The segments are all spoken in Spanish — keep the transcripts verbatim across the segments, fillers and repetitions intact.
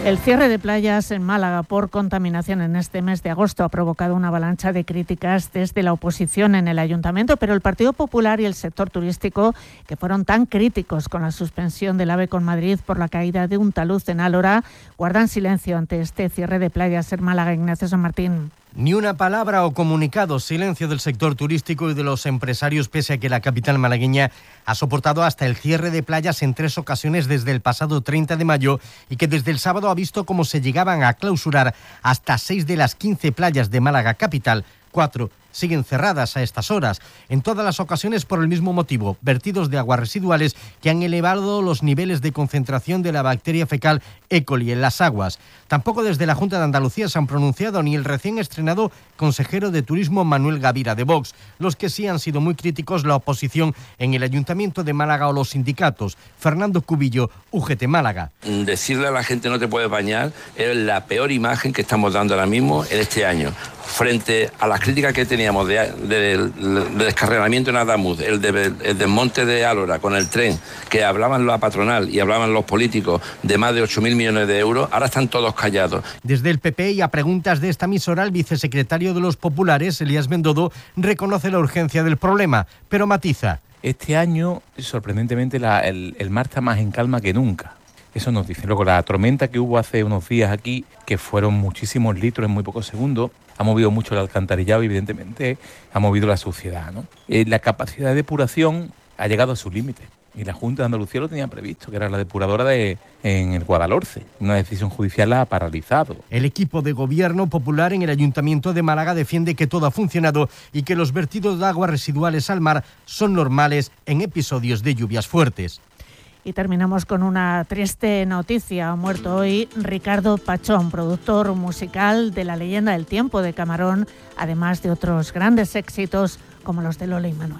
El cierre de playas en Málaga por contaminación en este mes de agosto ha provocado una avalancha de críticas desde la oposición en el Ayuntamiento, pero el Partido Popular y el sector turístico, que fueron tan críticos con la suspensión del AVE con Madrid por la caída de un talud en Álora, guardan silencio ante este cierre de playas en Málaga. Ignacio San Martín. Ni una palabra o comunicado, silencio del sector turístico y de los empresarios, pese a que la capital malagueña ha soportado hasta el cierre de playas en tres ocasiones desde el pasado treinta de mayo y que desde el sábado ha visto cómo se llegaban a clausurar hasta seis de las quince playas de Málaga capital. Cuatro siguen cerradas a estas horas, en todas las ocasiones por el mismo motivo, vertidos de aguas residuales que han elevado los niveles de concentración de la bacteria fecal E. coli en las aguas. Tampoco desde la Junta de Andalucía se han pronunciado ni el recién estrenado consejero de Turismo Manuel Gavira de Vox. Los que sí han sido muy críticos, la oposición en el Ayuntamiento de Málaga o los sindicatos. Fernando Cubillo, U G T Málaga. Decirle a la gente no te puedes bañar es la peor imagen que estamos dando ahora mismo en este año. Frente a las críticas que teníamos de, de, de descarrilamiento en Adamuz, el, de, el desmonte de Álora con el tren, que hablaban la patronal y hablaban los políticos de más de ocho mil millones de euros, ahora están todos callados. Desde el P P y a preguntas de esta emisora, el vicesecretario de los populares, Elías Bendodo, reconoce la urgencia del problema, pero matiza. Este año, sorprendentemente, la, el, el mar está más en calma que nunca. Eso nos dice. Luego, la tormenta que hubo hace unos días aquí, que fueron muchísimos litros en muy pocos segundos, ha movido mucho el alcantarillado y, evidentemente, ha movido la suciedad, ¿no? Eh, la capacidad de depuración ha llegado a su límite. Y la Junta de Andalucía lo tenía previsto, que era la depuradora de en el Guadalhorce. Una decisión judicial la ha paralizado. El equipo de gobierno popular en el Ayuntamiento de Málaga defiende que todo ha funcionado y que los vertidos de aguas residuales al mar son normales en episodios de lluvias fuertes. Y terminamos con una triste noticia. Ha muerto hoy Ricardo Pachón, productor musical de La leyenda del tiempo de Camarón, además de otros grandes éxitos como los de Lola y Manuel.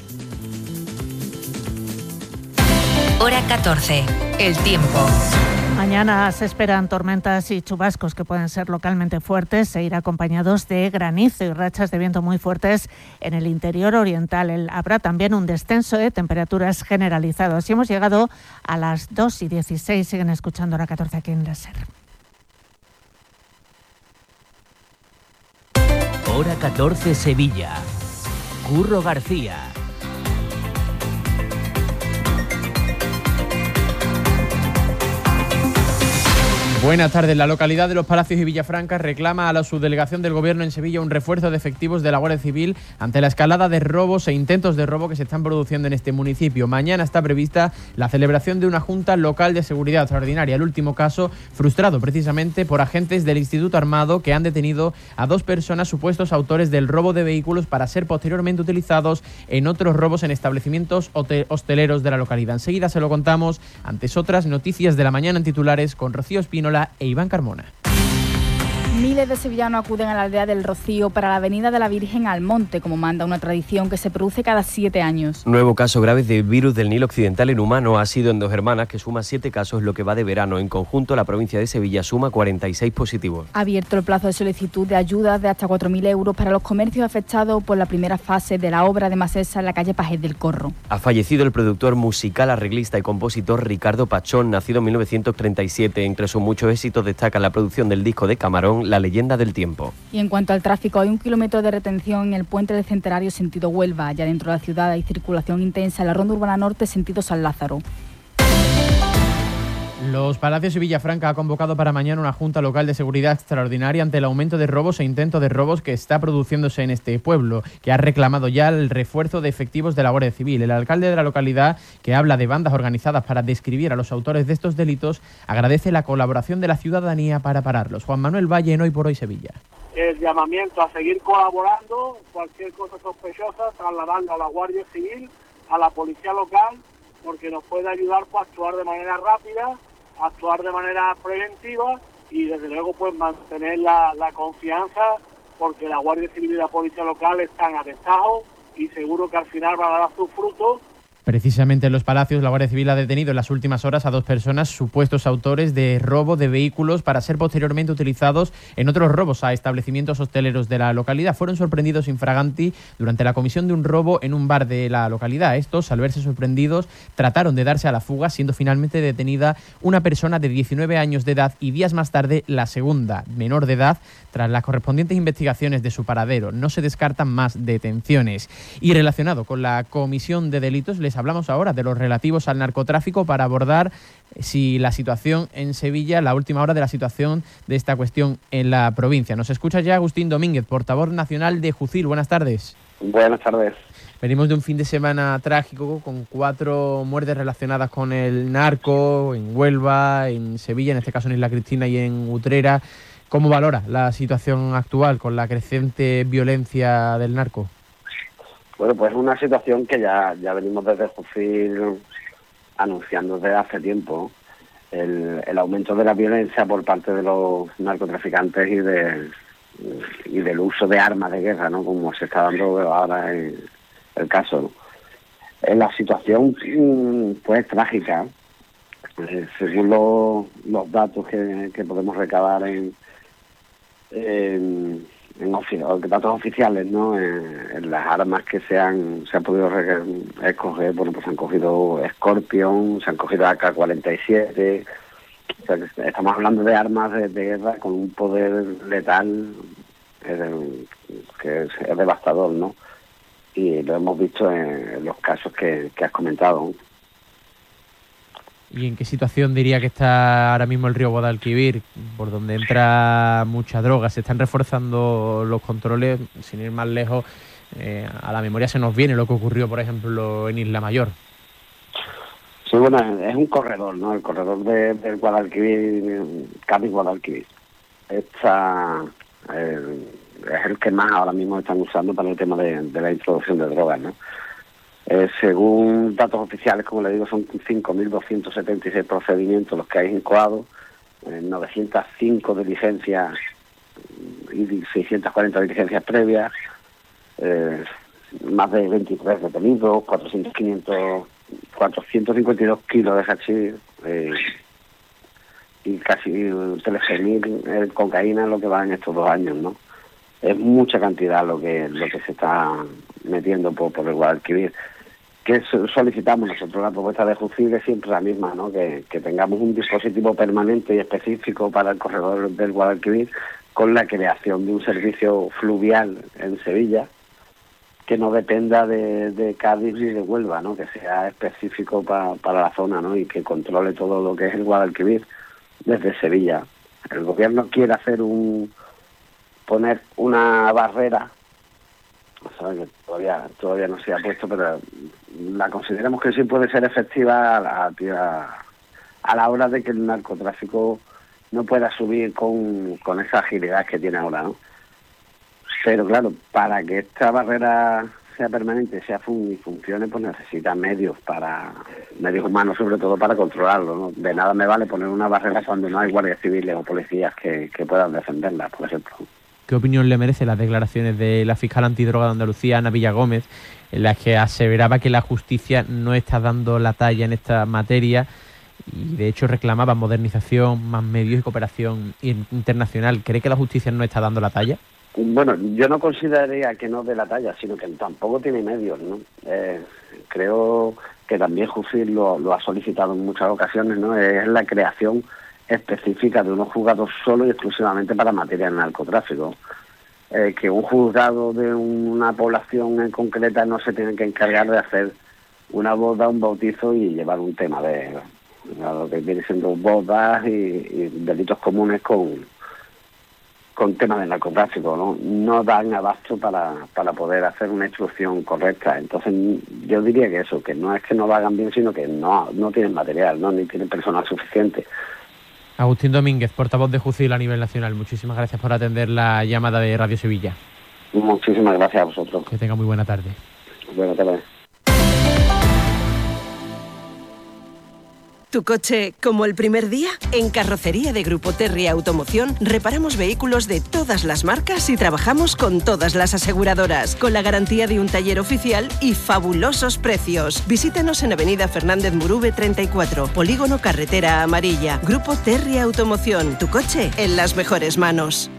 Hora catorce. El tiempo. Mañana se esperan tormentas y chubascos que pueden ser localmente fuertes e ir acompañados de granizo y rachas de viento muy fuertes en el interior oriental. El, habrá también un descenso de temperaturas generalizado. Así hemos llegado a las dos y dieciséis. Siguen escuchando Hora catorce aquí en la SER. Hora catorce Sevilla. Curro García. Buenas tardes. La localidad de Los Palacios y Villafranca reclama a la subdelegación del Gobierno en Sevilla un refuerzo de efectivos de la Guardia Civil ante la escalada de robos e intentos de robo que se están produciendo en este municipio. Mañana está prevista la celebración de una Junta Local de Seguridad Extraordinaria. El último caso frustrado precisamente por agentes del Instituto Armado que han detenido a dos personas supuestos autores del robo de vehículos para ser posteriormente utilizados en otros robos en establecimientos hosteleros de la localidad. Enseguida se lo contamos. Antes, otras noticias de la mañana en titulares con Rocío Espinola e Iván Carmona. Miles de sevillanos acuden a la aldea del Rocío para la Avenida de la Virgen al Monte, como manda una tradición que se produce cada siete años. Nuevo caso grave de virus del Nilo Occidental en humano ha sido en Dos Hermanas, que suma siete casos lo que va de verano. En conjunto, la provincia de Sevilla suma cuarenta y seis positivos. Ha abierto el plazo de solicitud de ayudas de hasta cuatro mil euros para los comercios afectados por la primera fase de la obra de Masesa en la calle Pajés del Corro. Ha fallecido el productor musical, arreglista y compositor Ricardo Pachón, nacido en mil novecientos treinta y siete. Entre sus muchos éxitos destaca la producción del disco de Camarón, La leyenda del tiempo. Y en cuanto al tráfico, hay un kilómetro de retención en el puente del Centenario sentido Huelva. Ya dentro de la ciudad hay circulación intensa en la ronda urbana norte sentido San Lázaro. Los Palacios y Villafranca ha convocado para mañana una Junta Local de Seguridad Extraordinaria ante el aumento de robos e intentos de robos que está produciéndose en este pueblo, que ha reclamado ya el refuerzo de efectivos de la Guardia Civil. El alcalde de la localidad, que habla de bandas organizadas para describir a los autores de estos delitos, agradece la colaboración de la ciudadanía para pararlos. Juan Manuel Valle, en Hoy por Hoy Sevilla. El llamamiento a seguir colaborando, cualquier cosa sospechosa, trasladando a la Guardia Civil, a la Policía Local, porque nos puede ayudar para actuar de manera rápida, actuar de manera preventiva y desde luego pues mantener la, la confianza, porque la Guardia Civil y la Policía Local están a destajo y seguro que al final van a dar sus frutos. Precisamente en Los Palacios, la Guardia Civil ha detenido en las últimas horas a dos personas supuestos autores de robo de vehículos para ser posteriormente utilizados en otros robos a establecimientos hosteleros de la localidad. Fueron sorprendidos infraganti durante la comisión de un robo en un bar de la localidad. Estos, al verse sorprendidos, trataron de darse a la fuga, siendo finalmente detenida una persona de diecinueve años de edad y días más tarde la segunda, menor de edad, tras las correspondientes investigaciones de su paradero. No se descartan más detenciones. Y relacionado con la comisión de delitos, les hablamos ahora de los relativos al narcotráfico para abordar si la situación en Sevilla, la última hora de la situación de esta cuestión en la provincia. Nos escucha ya Agustín Domínguez, portavoz nacional de Jucil. Buenas tardes. Buenas tardes. Venimos de un fin de semana trágico con cuatro muertes relacionadas con el narco en Huelva, en Sevilla, en este caso en Isla Cristina y en Utrera. ¿Cómo valora la situación actual con la creciente violencia del narco? Bueno, pues es una situación que ya, ya venimos desde Jucil anunciando desde hace tiempo. El, el aumento de la violencia por parte de los narcotraficantes y de y del uso de armas de guerra, ¿no? Como se está dando ahora en el caso, ¿no? En la situación, pues, trágica. Eh, según los, los datos que, que podemos recabar en en, en ofi- datos oficiales, ¿no? En, en las armas que se han se ha podido re- escoger, bueno, pues se han cogido Scorpion, se han cogido A K cuarenta y siete. O sea, que estamos hablando de armas de, de guerra con un poder letal eh, que es, es devastador, ¿no? Y lo hemos visto en, en los casos que, que has comentado. ¿Y en qué situación diría que está ahora mismo el río Guadalquivir, por donde entra mucha droga? Se están reforzando los controles, sin ir más lejos. Eh, a la memoria se nos viene lo que ocurrió, por ejemplo, en Isla Mayor. Sí, bueno, es un corredor, ¿no? El corredor de, del Guadalquivir, Cádiz-Guadalquivir. Está, eh, es el que más ahora mismo están usando para el tema de, de la introducción de drogas, ¿no? Eh, según datos oficiales, como le digo, son cinco mil doscientos setenta y seis procedimientos los que hay incoados, eh, novecientas cinco diligencias y seiscientas cuarenta diligencias previas, eh, más de veintitrés detenidos, cuatrocientos, quinientos, cuatrocientos cincuenta y dos kilos de hachís eh, y casi trece mil eh, cocaína lo que va en estos dos años, ¿no? Es mucha cantidad lo que lo que se está metiendo por, por el Guadalquivir. ¿Qué solicitamos nosotros? La propuesta de Jucil es siempre la misma, ¿no? Que, que tengamos un dispositivo permanente y específico para el corredor del Guadalquivir, con la creación de un servicio fluvial en Sevilla que no dependa de, de Cádiz ni de Huelva, ¿no? Que sea específico pa, para la zona, ¿no? Y que controle todo lo que es el Guadalquivir desde Sevilla. El gobierno quiere hacer un poner una barrera, sabe que todavía todavía no se ha puesto, pero la consideramos que sí puede ser efectiva a la, a, a la hora de que el narcotráfico no pueda subir con, con esa agilidad que tiene ahora, ¿no? Pero claro, para que esta barrera sea permanente, sea fun y funcione, pues necesita medios para medios humanos, sobre todo para controlarlo, ¿no? De nada me vale poner una barrera cuando no hay guardias civiles o policías que, que puedan defenderla, por ejemplo. ¿Qué opinión le merecen las declaraciones de la fiscal antidroga de Andalucía, Ana Villagómez, en las que aseveraba que la justicia no está dando la talla en esta materia y de hecho reclamaba modernización, más medios y cooperación internacional? ¿Cree que la justicia no está dando la talla? Bueno, yo no consideraría que no dé la talla, sino que tampoco tiene medios, ¿no? Eh, creo que también Jucil lo, lo ha solicitado en muchas ocasiones, ¿no? Es la creación específica de unos juzgados solo y exclusivamente para materia de narcotráfico. Eh, que un juzgado de una población en concreta no se tiene que encargar de hacer una boda, un bautizo y llevar un tema de lo que viene siendo bodas y, y delitos comunes con con temas de narcotráfico, ¿no? No dan abasto para, para poder hacer una instrucción correcta. Entonces yo diría que eso, que no es que no lo hagan bien, sino que no, no tienen material, ¿no? Ni tienen personal suficiente. Agustín Domínguez, portavoz de Jucil a nivel nacional. Muchísimas gracias por atender la llamada de Radio Sevilla. Muchísimas gracias a vosotros. Que tenga muy buena tarde. Buenas tardes. ¿Tu coche como el primer día? En Carrocería de Grupo Terry Automoción reparamos vehículos de todas las marcas y trabajamos con todas las aseguradoras, con la garantía de un taller oficial y fabulosos precios. Visítanos en Avenida Fernández Murube treinta y cuatro, Polígono Carretera Amarilla. Grupo Terry Automoción, tu coche en las mejores manos.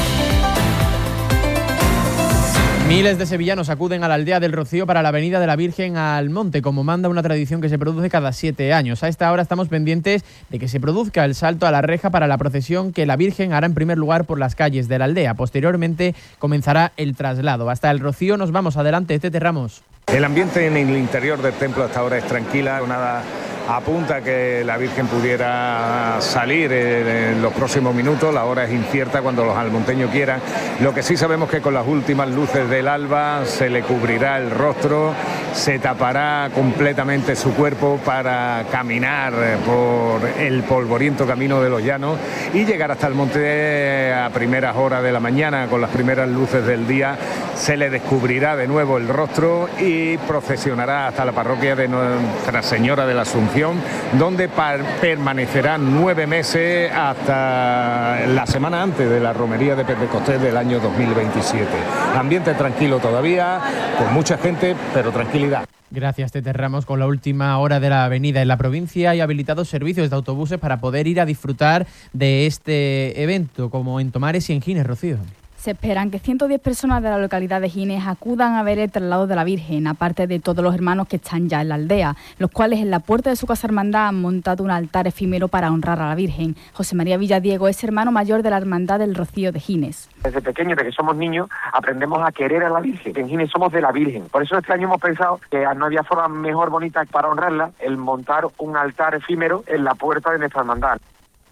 Miles de sevillanos acuden a la aldea del Rocío para la Avenida de la Virgen al Monte, como manda una tradición que se produce cada siete años. A esta hora estamos pendientes de que se produzca el salto a la reja para la procesión que la Virgen hará en primer lugar por las calles de la aldea. Posteriormente comenzará el traslado. Hasta el Rocío nos vamos. Adelante, Tete Ramos. El ambiente en el interior del templo hasta ahora es tranquila, nada apunta a que la Virgen pudiera salir en los próximos minutos. La hora es incierta, cuando los almonteños quieran. Lo que sí sabemos que con las últimas luces del alba se le cubrirá el rostro, se tapará completamente su cuerpo para caminar por el polvoriento camino de los llanos y llegar hasta el monte a primeras horas de la mañana. Con las primeras luces del día se le descubrirá de nuevo el rostro y procesionará hasta la parroquia de Nuestra Señora de la Asunción, donde permanecerá nueve meses hasta la semana antes de la romería de Pentecostés del año dos mil veintisiete. Ambiente tranquilo todavía, con mucha gente, pero tranquilidad. Gracias, Tete Ramos. Con la última hora de la avenida en la provincia hay habilitados servicios de autobuses para poder ir a disfrutar de este evento, como en Tomares y en Gines, Rocío. Se esperan que ciento diez personas de la localidad de Gines acudan a ver el traslado de la Virgen, aparte de todos los hermanos que están ya en la aldea, los cuales en la puerta de su casa hermandad han montado un altar efímero para honrar a la Virgen. José María Villadiego es hermano mayor de la Hermandad del Rocío de Gines. Desde pequeños, desde que somos niños, aprendemos a querer a la Virgen. En Gines somos de la Virgen. Por eso este año hemos pensado que no había forma mejor bonita para honrarla el montar un altar efímero en la puerta de nuestra hermandad.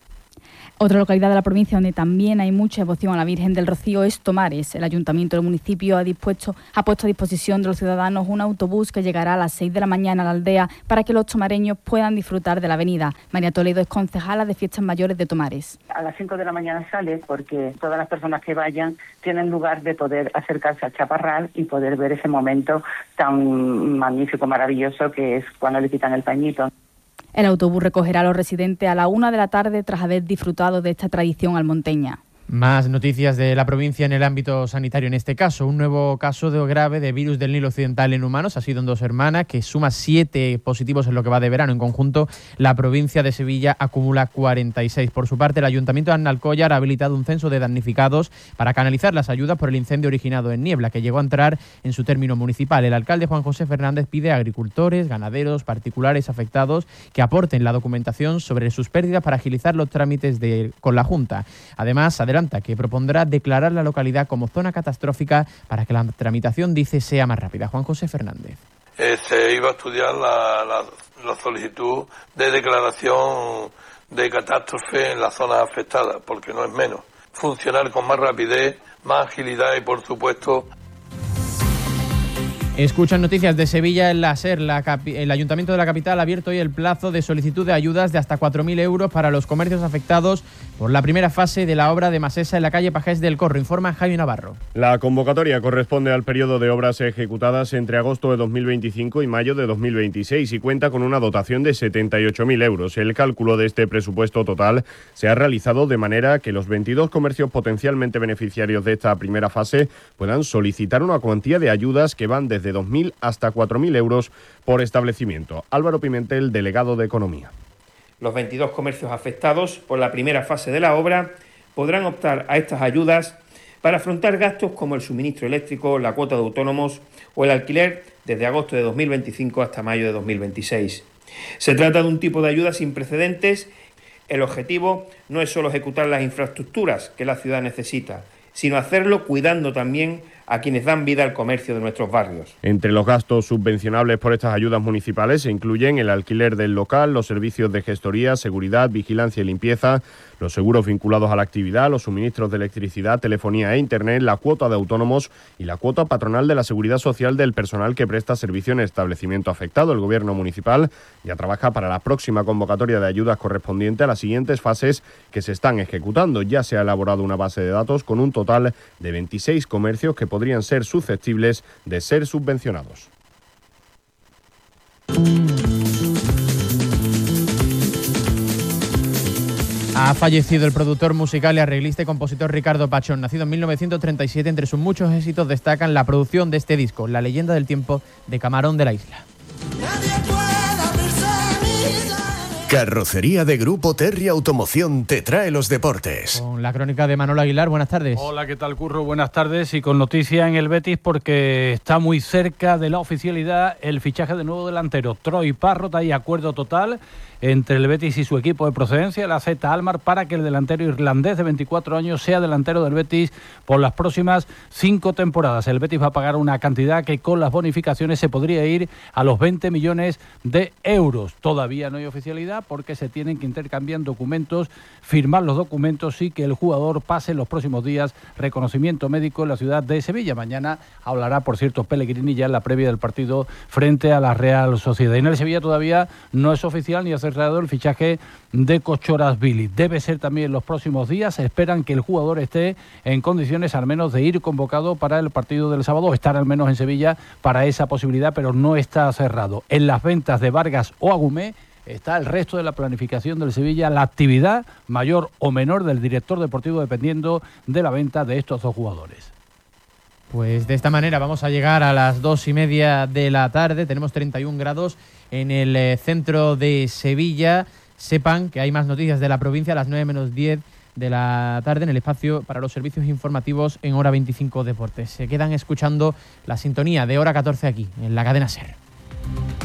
Otra localidad de la provincia donde también hay mucha devoción a la Virgen del Rocío es Tomares. El ayuntamiento del municipio ha, dispuesto, ha puesto a disposición de los ciudadanos un autobús que llegará a las seis de la mañana a la aldea para que los tomareños puedan disfrutar de la avenida. María Toledo es concejala de Fiestas Mayores de Tomares. A las cinco de la mañana sale porque todas las personas que vayan tienen lugar de poder acercarse al chaparral y poder ver ese momento tan magnífico, maravilloso que es cuando le quitan el pañito. El autobús recogerá a los residentes a la una de la tarde tras haber disfrutado de esta tradición almonteña. Más noticias de la provincia en el ámbito sanitario, en este caso. Un nuevo caso de grave de virus del Nilo Occidental en humanos ha sido en Dos Hermanas, que suma siete positivos en lo que va de verano. En conjunto, la provincia de Sevilla acumula cuarenta y seis. Por su parte, el Ayuntamiento de Analcollar ha habilitado un censo de damnificados para canalizar las ayudas por el incendio originado en Niebla, que llegó a entrar en su término municipal. El alcalde Juan José Fernández pide a agricultores, ganaderos, particulares afectados que aporten la documentación sobre sus pérdidas para agilizar los trámites de, con la Junta. Además, adelante que propondrá declarar la localidad como zona catastrófica para que la tramitación, dice, sea más rápida. Juan José Fernández. Eh, se iba a estudiar la, la, la solicitud de declaración de catástrofe en la zona afectada, porque no es menos. Funcionar con más rapidez, más agilidad y, por supuesto... Escuchan noticias de Sevilla en la SER. La capi- el Ayuntamiento de la capital ha abierto hoy el plazo de solicitud de ayudas de hasta cuatro mil euros para los comercios afectados por la primera fase de la obra de Masesa en la calle Pajés del Corro. Informa Jaime Navarro. La convocatoria corresponde al periodo de obras ejecutadas entre agosto de dos mil veinticinco y mayo de dos mil veintiséis y cuenta con una dotación de setenta y ocho mil euros. El cálculo de este presupuesto total se ha realizado de manera que los veintidós comercios potencialmente beneficiarios de esta primera fase puedan solicitar una cuantía de ayudas que van desde de dos mil hasta cuatro mil euros por establecimiento. Álvaro Pimentel, delegado de Economía. Los veintidós comercios afectados por la primera fase de la obra podrán optar a estas ayudas para afrontar gastos como el suministro eléctrico, la cuota de autónomos o el alquiler desde agosto de dos mil veinticinco hasta mayo de dos mil veintiséis. Se trata de un tipo de ayuda sin precedentes. El objetivo no es solo ejecutar las infraestructuras que la ciudad necesita, sino hacerlo cuidando también a quienes dan vida al comercio de nuestros barrios. Entre los gastos subvencionables por estas ayudas municipales se incluyen el alquiler del local, los servicios de gestoría, seguridad, vigilancia y limpieza, los seguros vinculados a la actividad, los suministros de electricidad, telefonía e internet, la cuota de autónomos y la cuota patronal de la seguridad social del personal que presta servicio en el establecimiento afectado. El Gobierno municipal ya trabaja para la próxima convocatoria de ayudas correspondiente a las siguientes fases que se están ejecutando. Ya se ha elaborado una base de datos con un total de veintiséis comercios que podrían ser susceptibles de ser subvencionados. Ha fallecido el productor musical y arreglista y compositor Ricardo Pachón, nacido en mil novecientos treinta y siete. Entre sus muchos éxitos destacan la producción de este disco, La leyenda del tiempo, de Camarón de la Isla. Carrocería de Grupo Terry Automoción te trae los deportes. Con la crónica de Manolo Aguilar, buenas tardes. Hola, ¿qué tal, Curro? Buenas tardes, y con noticia en el Betis porque está muy cerca de la oficialidad el fichaje de nuevo delantero, Troy Parrott. Hay acuerdo total entre el Betis y su equipo de procedencia, la Z Almar, para que el delantero irlandés de veinticuatro años sea delantero del Betis por las próximas cinco temporadas. El Betis va a pagar una cantidad que con las bonificaciones se podría ir a los veinte millones de euros. Todavía no hay oficialidad porque se tienen que intercambiar documentos, firmar los documentos y que el jugador pase en los próximos días reconocimiento médico en la ciudad de Sevilla. Mañana hablará, por cierto, Pellegrini ya en la previa del partido frente a la Real Sociedad. Y en el Sevilla todavía no es oficial ni ha cerrado el fichaje de Kochorazvili. Debe ser también en los próximos días. Esperan que el jugador esté en condiciones al menos de ir convocado para el partido del sábado, estar al menos en Sevilla para esa posibilidad, pero no está cerrado. En las ventas de Vargas o Agumé está el resto de la planificación del Sevilla, la actividad mayor o menor del director deportivo dependiendo de la venta de estos dos jugadores. Pues de esta manera vamos a llegar a las dos y media de la tarde. Tenemos treinta y un grados en el eh, centro de Sevilla. Sepan que hay más noticias de la provincia a las nueve menos diez de la tarde en el espacio para los servicios informativos en Hora veinticinco Deportes. Se quedan escuchando la sintonía de Hora catorce aquí, en la cadena SER.